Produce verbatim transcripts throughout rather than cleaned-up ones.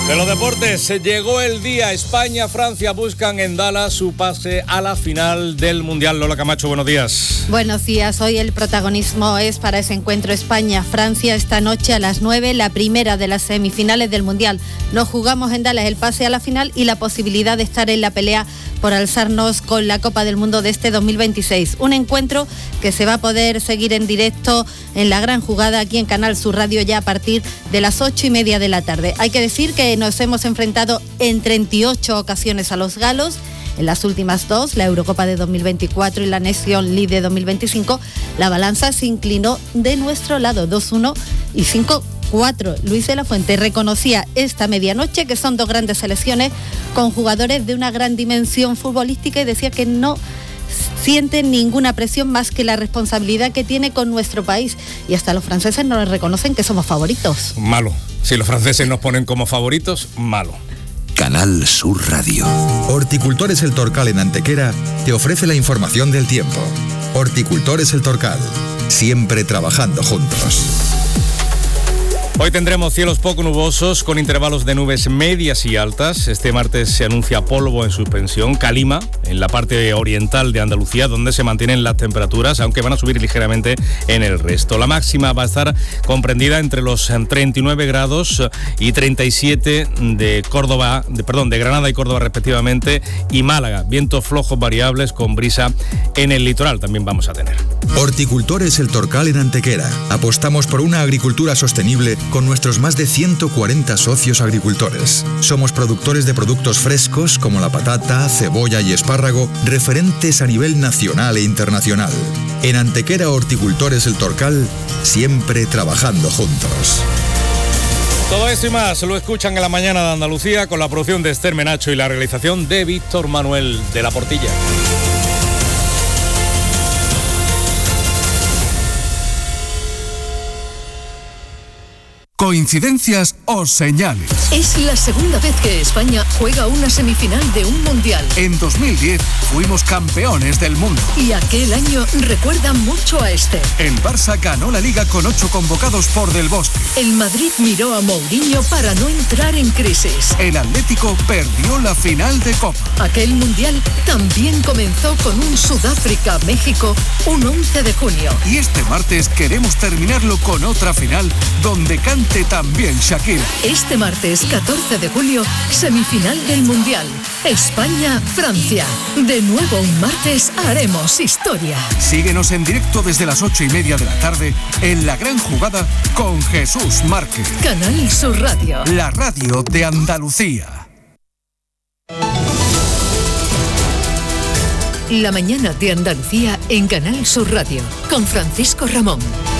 De los deportes, llegó el día. España, Francia buscan en Dallas su pase a la final del Mundial. Lola Camacho, buenos días. Buenos días. Hoy el protagonismo es para ese encuentro España-Francia esta noche a las nueve, la primera de las semifinales del Mundial. Nos jugamos en Dallas el pase a la final y la posibilidad de estar en la pelea por alzarnos con la Copa del Mundo de este dos mil veintiséis. Un encuentro que se va a poder seguir en directo en la gran jugada aquí en Canal Sur Radio ya a partir de las ocho y media de la tarde. Hay que decir que nos hemos enfrentado en treinta y ocho ocasiones a los galos. En las últimas dos, la Eurocopa de dos mil veinticuatro y la Nation League de dos mil veinticinco, la balanza se inclinó de nuestro lado, dos uno y cinco cuatro. Luis de la Fuente reconocía esta medianoche que son dos grandes selecciones con jugadores de una gran dimensión futbolística y decía que no sienten ninguna presión más que la responsabilidad que tiene con nuestro país. Y hasta los franceses nos reconocen que somos favoritos. Malo. Si los franceses nos ponen como favoritos, malo. Canal Sur Radio. Horticultores El Torcal en Antequera te ofrece la información del tiempo. Horticultores El Torcal, siempre trabajando juntos. Hoy tendremos cielos poco nubosos con intervalos de nubes medias y altas. Este martes se anuncia polvo en suspensión, calima en la parte oriental de Andalucía, donde se mantienen las temperaturas, aunque van a subir ligeramente en el resto. La máxima va a estar comprendida entre los treinta y nueve grados y treinta y siete de Córdoba, de, perdón, de Granada y Córdoba respectivamente, y Málaga. Vientos flojos variables con brisa en el litoral también vamos a tener. Horticultores El Torcal en Antequera. Apostamos por una agricultura sostenible con nuestros más de ciento cuarenta socios agricultores. Somos productores de productos frescos como la patata, cebolla y espárrago, referentes a nivel nacional e internacional. En Antequera Horticultores El Torcal, siempre trabajando juntos. Todo esto y más lo escuchan en la mañana de Andalucía con la producción de Esther Menacho y la realización de Víctor Manuel de la Portilla. ¿Coincidencias o señales? Es la segunda vez que España juega una semifinal de un mundial. En dos mil diez fuimos campeones del mundo. Y aquel año recuerda mucho a este. El Barça ganó la Liga con ocho convocados por Del Bosque. El Madrid miró a Mourinho para no entrar en crisis. El Atlético perdió la final de Copa. Aquel mundial también comenzó con un Sudáfrica-México un once de junio. Y este martes queremos terminarlo con otra final donde canta también Shakira. Este martes catorce de julio, semifinal del Mundial. España-Francia. De nuevo un martes haremos historia. Síguenos en directo desde las ocho y media de la tarde en La Gran Jugada con Jesús Márquez. Canal Sur Radio. La radio de Andalucía. La mañana de Andalucía en Canal Sur Radio con Francisco Ramón.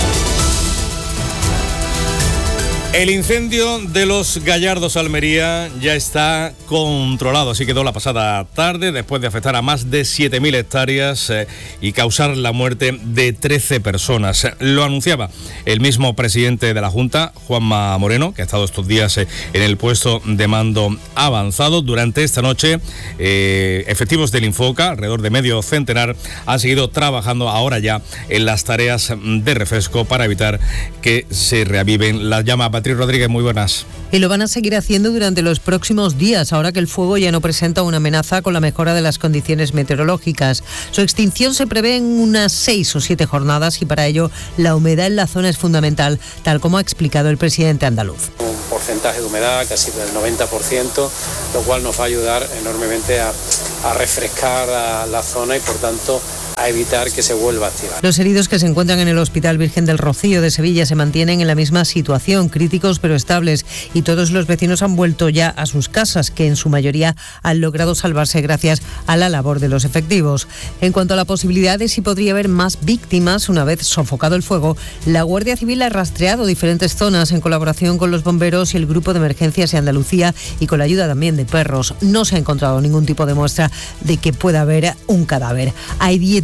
El incendio de los Gallardos Almería ya está controlado, así quedó la pasada tarde después de afectar a más de siete mil hectáreas eh, y causar la muerte de trece personas. Lo anunciaba el mismo presidente de la Junta, Juanma Moreno, que ha estado estos días eh, en el puesto de mando avanzado. Durante esta noche, eh, efectivos del Infoca, alrededor de medio centenar, han seguido trabajando ahora ya en las tareas de refresco para evitar que se reaviven las llamas. Patricia Rodríguez, muy buenas. Y lo van a seguir haciendo durante los próximos días, ahora que el fuego ya no presenta una amenaza con la mejora de las condiciones meteorológicas. Su extinción se prevé en unas seis o siete jornadas y para ello la humedad en la zona es fundamental, tal como ha explicado el presidente andaluz. Un porcentaje de humedad casi del noventa por ciento, lo cual nos va a ayudar enormemente a, a refrescar a la zona y por tanto a evitar que se vuelva a activar. Los heridos que se encuentran en el Hospital Virgen del Rocío de Sevilla se mantienen en la misma situación, críticos pero estables, y todos los vecinos han vuelto ya a sus casas, que en su mayoría han logrado salvarse gracias a la labor de los efectivos. En cuanto a la posibilidad de si podría haber más víctimas una vez sofocado el fuego, la Guardia Civil ha rastreado diferentes zonas en colaboración con los bomberos y el Grupo de Emergencias de Andalucía y con la ayuda también de perros. No se ha encontrado ningún tipo de muestra de que pueda haber un cadáver. Hay diez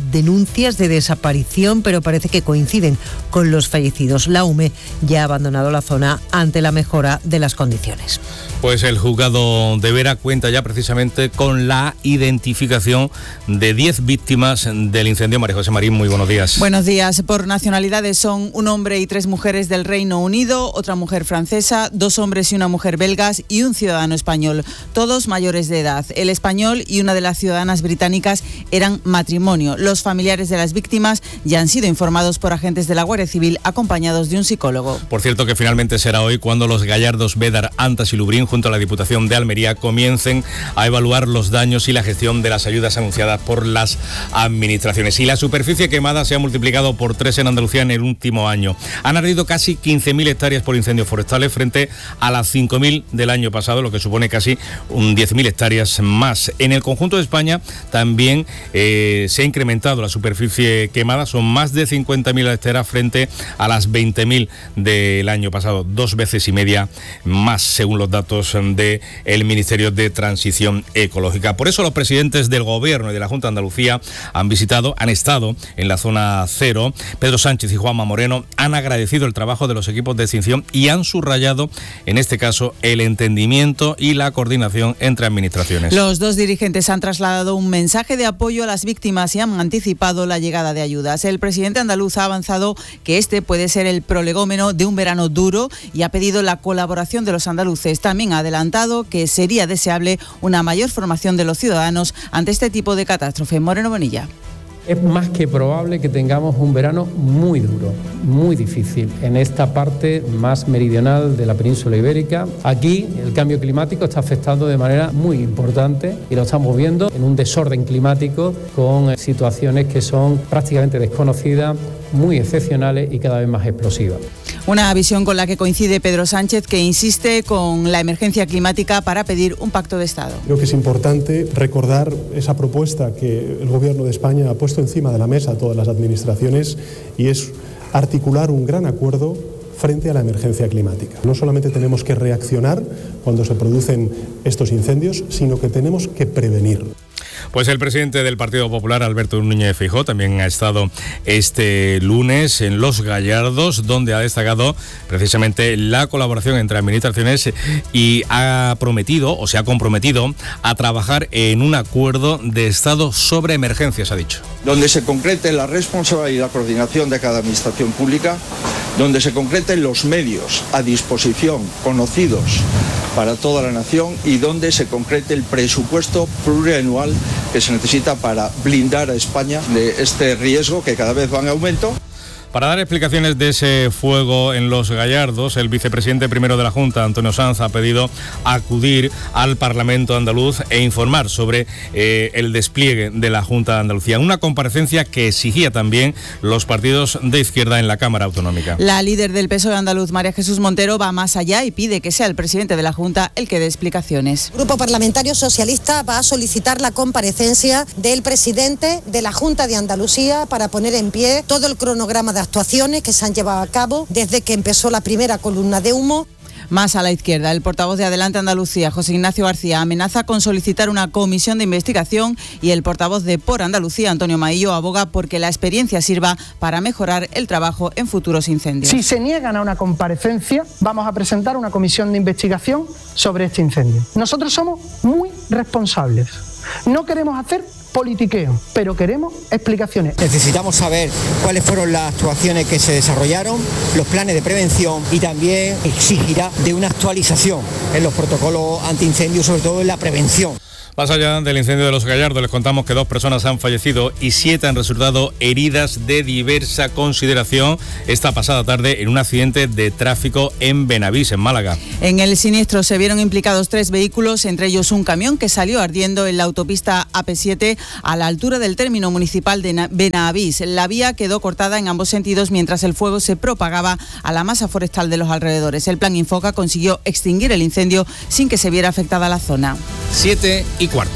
denuncias de desaparición, pero parece que coinciden con los fallecidos. La U M E ya ha abandonado la zona ante la mejora de las condiciones. Pues el juzgado de Vera cuenta ya precisamente con la identificación de diez víctimas del incendio. María José Marín, muy buenos días. Buenos días. Por nacionalidades son un hombre y tres mujeres del Reino Unido, otra mujer francesa, dos hombres y una mujer belgas y un ciudadano español, todos mayores de edad. El español y una de las ciudadanas británicas eran matrimonio. Los familiares de las víctimas ya han sido informados por agentes de la Guardia Civil acompañados de un psicólogo. Por cierto, que finalmente será hoy cuando los gallardos Bédar, Antas y Lubrín, junto a la Diputación de Almería, comiencen a evaluar los daños y la gestión de las ayudas anunciadas por las administraciones. Y la superficie quemada se ha multiplicado por tres en Andalucía en el último año. Han ardido casi quince mil hectáreas por incendios forestales frente a las cinco mil del año pasado, lo que supone casi un diez mil hectáreas más. En el conjunto de España también eh, se ha incrementado la superficie quemada, son más de cincuenta mil hectáreas frente a las veinte mil del año pasado, dos veces y media más, según los datos del Ministerio de Transición Ecológica. Por eso los presidentes del Gobierno y de la Junta de Andalucía han visitado, han estado en la zona cero. Pedro Sánchez y Juanma Moreno han agradecido el trabajo de los equipos de extinción y han subrayado, en este caso, el entendimiento y la coordinación entre administraciones. Los dos dirigentes han trasladado un mensaje de apoyo a las víctimas y han anticipado la llegada de ayudas. El presidente andaluz ha avanzado que este puede ser el prolegómeno de un verano duro y ha pedido la colaboración de los andaluces. También ha adelantado que sería deseable una mayor formación de los ciudadanos ante este tipo de catástrofe. Moreno Bonilla. Es más que probable que tengamos un verano muy duro, muy difícil, en esta parte más meridional de la península ibérica. Aquí el cambio climático está afectando de manera muy importante y lo estamos viendo en un desorden climático con situaciones que son prácticamente desconocidas, muy excepcionales y cada vez más explosivas. Una visión con la que coincide Pedro Sánchez, que insiste con la emergencia climática para pedir un pacto de Estado. Creo que es importante recordar esa propuesta que el Gobierno de España ha puesto encima de la mesa a todas las administraciones y es articular un gran acuerdo frente a la emergencia climática. No solamente tenemos que reaccionar cuando se producen estos incendios, sino que tenemos que prevenir. Pues el presidente del Partido Popular, Alberto Núñez Feijóo, también ha estado este lunes en Los Gallardos, donde ha destacado precisamente la colaboración entre administraciones y ha prometido, o se ha comprometido, a trabajar en un acuerdo de Estado sobre emergencias, ha dicho. Donde se concrete la responsabilidad y la coordinación de cada administración pública, donde se concreten los medios a disposición, conocidos para toda la nación, y donde se concrete el presupuesto plurianual que se necesita para blindar a España de este riesgo que cada vez va en aumento. Para dar explicaciones de ese fuego en Los Gallardos, el vicepresidente primero de la Junta, Antonio Sanz, ha pedido acudir al Parlamento andaluz e informar sobre eh, el despliegue de la Junta de Andalucía. Una comparecencia que exigía también los partidos de izquierda en la Cámara Autonómica. La líder del P S O E andaluz, María Jesús Montero, va más allá y pide que sea el presidente de la Junta el que dé explicaciones. El Grupo Parlamentario Socialista va a solicitar la comparecencia del presidente de la Junta de Andalucía para poner en pie todo el cronograma de actuaciones que se han llevado a cabo desde que empezó la primera columna de humo. Más a la izquierda, el portavoz de Adelante Andalucía, José Ignacio García, amenaza con solicitar una comisión de investigación y el portavoz de Por Andalucía, Antonio Maillo, aboga porque la experiencia sirva para mejorar el trabajo en futuros incendios. Si se niegan a una comparecencia, vamos a presentar una comisión de investigación sobre este incendio. Nosotros somos muy responsables. No queremos hacer politiqueo, pero queremos explicaciones. Necesitamos saber cuáles fueron las actuaciones que se desarrollaron, los planes de prevención, y también exigirá de una actualización en los protocolos antiincendios, sobre todo en la prevención. Más allá del incendio de Los Gallardos, les contamos que dos personas han fallecido y siete han resultado heridas de diversa consideración esta pasada tarde en un accidente de tráfico en Benavís, en Málaga. En el siniestro se vieron implicados tres vehículos, entre ellos un camión que salió ardiendo en la autopista A P siete a la altura del término municipal de Benavís. La vía quedó cortada en ambos sentidos mientras el fuego se propagaba a la masa forestal de los alrededores. El Plan Infoca consiguió extinguir el incendio sin que se viera afectada la zona. Siete y cuarto.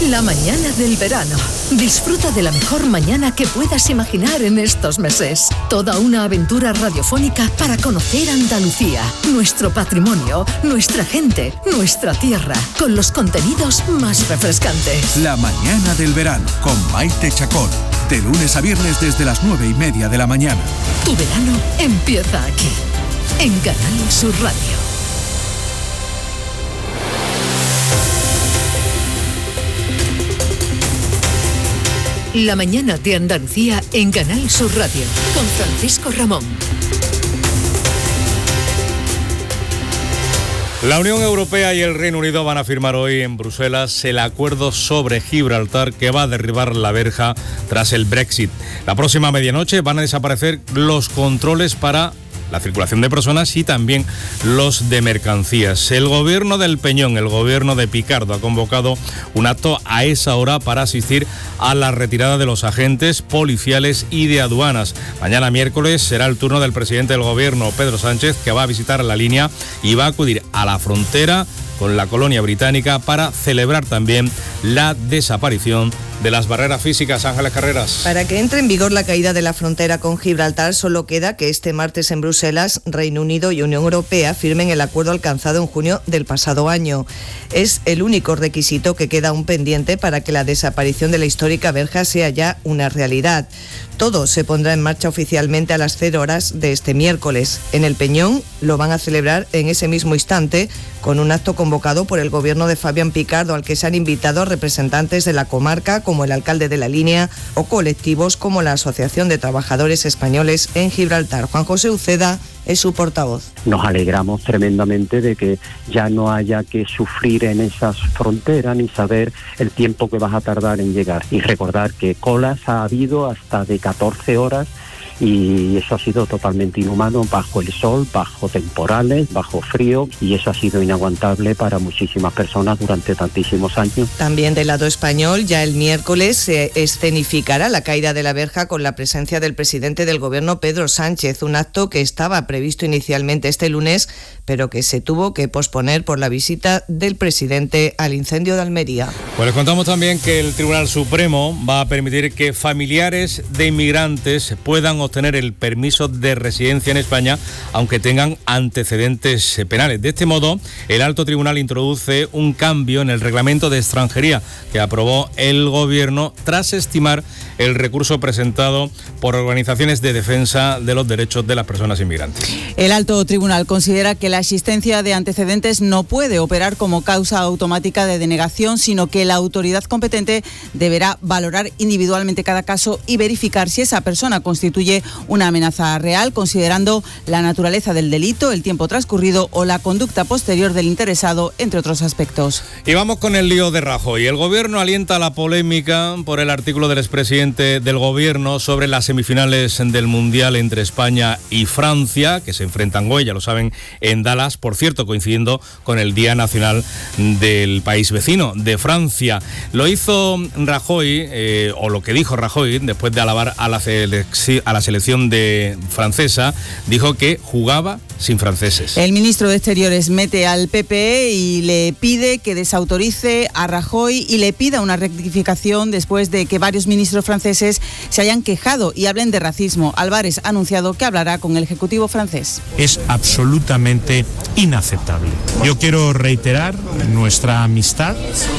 La mañana del verano. Disfruta de la mejor mañana que puedas imaginar en estos meses. Toda una aventura radiofónica para conocer Andalucía, nuestro patrimonio, nuestra gente, nuestra tierra, con los contenidos más refrescantes. La mañana del verano con Maite Chacón. De lunes a viernes desde las nueve y media de la mañana. Tu verano empieza aquí, en Canal Sur Radio. La mañana de Andalucía en Canal Sur Radio, con Francisco Ramón. La Unión Europea y el Reino Unido van a firmar hoy en Bruselas el acuerdo sobre Gibraltar que va a derribar la verja tras el Brexit. La próxima medianoche van a desaparecer los controles para la circulación de personas y también los de mercancías. El gobierno del Peñón, el gobierno de Picardo, ha convocado un acto a esa hora para asistir a la retirada de los agentes policiales y de aduanas. Mañana miércoles será el turno del presidente del gobierno, Pedro Sánchez, que va a visitar la línea y va a acudir a la frontera con la colonia británica para celebrar también la desaparición de las barreras físicas. Ángeles Carreras. Para que entre en vigor la caída de la frontera con Gibraltar, solo queda que este martes en Bruselas, Reino Unido y Unión Europea firmen el acuerdo alcanzado en junio del pasado año. Es el único requisito que queda aún pendiente para que la desaparición de la histórica verja sea ya una realidad. Todo se pondrá en marcha oficialmente a las cero horas de este miércoles. En el Peñón lo van a celebrar en ese mismo instante con un acto convocado por el gobierno de Fabián Picardo, al que se han invitado representantes de la comarca como el alcalde de la línea o colectivos como la Asociación de Trabajadores Españoles en Gibraltar. Juan José Uceda es su portavoz. Nos alegramos tremendamente de que ya no haya que sufrir en esas fronteras ni saber el tiempo que vas a tardar en llegar. Y recordar que colas ha habido hasta de catorce horas y eso ha sido totalmente inhumano, bajo el sol, bajo temporales, bajo frío, y eso ha sido inaguantable para muchísimas personas durante tantísimos años. También del lado español, ya el miércoles se escenificará la caída de la verja con la presencia del presidente del gobierno, Pedro Sánchez, un acto que estaba previsto inicialmente este lunes, pero que se tuvo que posponer por la visita del presidente al incendio de Almería. Pues les contamos también que el Tribunal Supremo va a permitir que familiares de inmigrantes puedan obtener el permiso de residencia en España, aunque tengan antecedentes penales. De este modo, el Alto Tribunal introduce un cambio en el reglamento de extranjería que aprobó el Gobierno tras estimar el recurso presentado por organizaciones de defensa de los derechos de las personas inmigrantes. El Alto Tribunal considera que la existencia de antecedentes no puede operar como causa automática de denegación, sino que la autoridad competente deberá valorar individualmente cada caso y verificar si esa persona constituye una amenaza real, considerando la naturaleza del delito, el tiempo transcurrido o la conducta posterior del interesado, entre otros aspectos. Y vamos con el lío de Rajoy. El Gobierno alienta la polémica por el artículo del expresidente del Gobierno sobre las semifinales del Mundial entre España y Francia, que se enfrentan hoy, ya lo saben, en Dallas, por cierto, coincidiendo con el Día Nacional del país vecino, de Francia. Lo hizo Rajoy, eh, o lo que dijo Rajoy, después de alabar a la, selec- a la selección de francesa, dijo que jugaba sin franceses. El ministro de Exteriores mete al P P E y le pide que desautorice a Rajoy y le pida una rectificación después de que varios ministros franceses se hayan quejado y hablen de racismo. Álvarez ha anunciado que hablará con el Ejecutivo francés. Es absolutamente inaceptable. Yo quiero reiterar nuestra amistad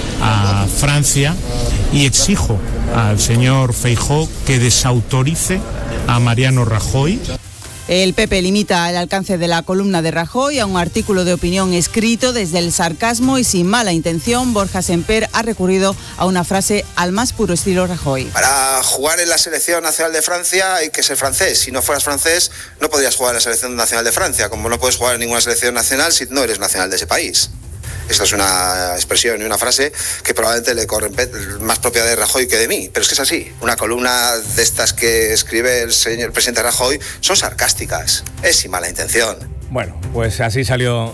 a Francia y exijo al señor Feijóo que desautorice a Mariano Rajoy. El P P limita el alcance de la columna de Rajoy a un artículo de opinión escrito desde el sarcasmo y sin mala intención. Borja Semper ha recurrido a una frase al más puro estilo Rajoy. Para jugar en la selección nacional de Francia hay que ser francés. Si no fueras francés, no podrías jugar en la selección nacional de Francia, como no puedes jugar en ninguna selección nacional si no eres nacional de ese país. Esta es una expresión y una frase que probablemente le corre más propia de Rajoy que de mí, pero es que es así. Una columna de estas que escribe el señor presidente Rajoy son sarcásticas, es sin mala intención. Bueno, pues así salió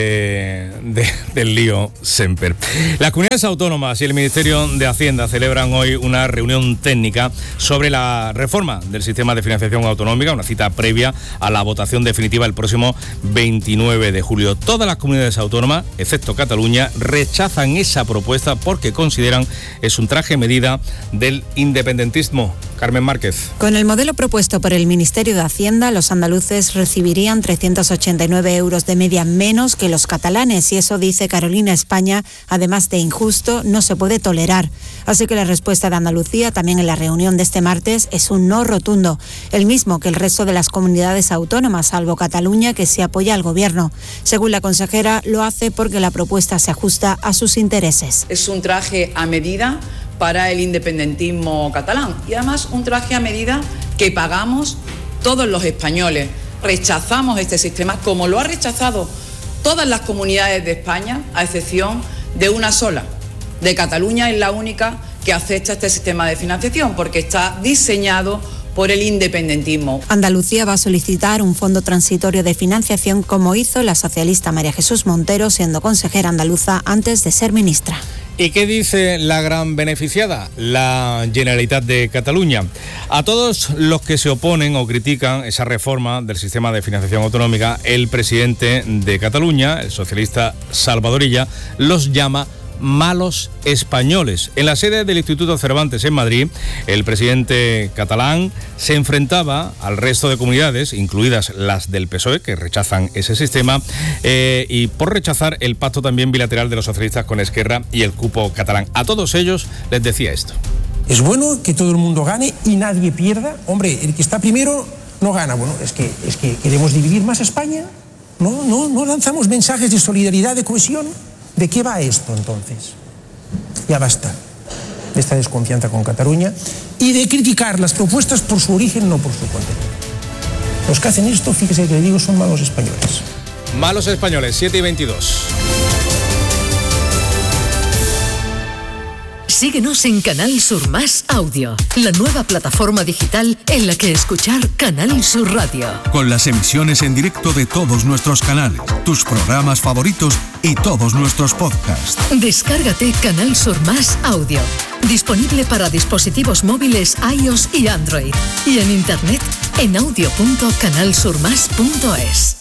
de, de, del lío Semper. Las comunidades autónomas y el Ministerio de Hacienda celebran hoy una reunión técnica sobre la reforma del sistema de financiación autonómica, una cita previa a la votación definitiva el próximo veintinueve de julio. Todas las comunidades autónomas, excepto Cataluña, rechazan esa propuesta porque consideran es un traje medida del independentismo. Carmen Márquez. Con el modelo propuesto por el Ministerio de Hacienda, los andaluces recibirían trescientos ochenta y nueve euros de media menos que los catalanes, y eso, dice Carolina España, además de injusto, no se puede tolerar. Así que la respuesta de Andalucía, también en la reunión de este martes, es un no rotundo, el mismo que el resto de las comunidades autónomas, salvo Cataluña, que se apoya al gobierno. Según la consejera, lo hace porque la propuesta se ajusta a sus intereses. Es un traje a medida para el independentismo catalán y además un traje a medida que pagamos todos los españoles. Rechazamos este sistema como lo ha rechazado todas las comunidades de España, a excepción de una sola. De Cataluña es la única que acepta este sistema de financiación porque está diseñado por el independentismo. Andalucía va a solicitar un fondo transitorio de financiación como hizo la socialista María Jesús Montero siendo consejera andaluza antes de ser ministra. ¿Y qué dice la gran beneficiada? La Generalitat de Cataluña. A todos los que se oponen o critican esa reforma del sistema de financiación autonómica, el presidente de Cataluña, el socialista Salvador Illa, los llama malos españoles. En la sede del Instituto Cervantes en Madrid, el presidente catalán se enfrentaba al resto de comunidades, incluidas las del P S O E, que rechazan ese sistema, eh, y por rechazar el pacto también bilateral de los socialistas con Esquerra y el cupo catalán. A todos ellos les decía esto. Es bueno que todo el mundo gane y nadie pierda. Hombre, el que está primero no gana. Bueno, es que, es que queremos dividir más España. No, no, no lanzamos mensajes de solidaridad, de cohesión. ¿De qué va esto entonces? Ya basta de esta desconfianza con Cataluña y de criticar las propuestas por su origen, no por su contenido. Los que hacen esto, fíjese que le digo, son malos españoles. Malos españoles, siete y veintidós. Síguenos en Canal Sur Más Audio, la nueva plataforma digital en la que escuchar Canal Sur Radio. Con las emisiones en directo de todos nuestros canales, tus programas favoritos y todos nuestros podcasts. Descárgate Canal Sur Más Audio, disponible para dispositivos móviles iOS y Android, y en internet en audio punto canal sur más punto es.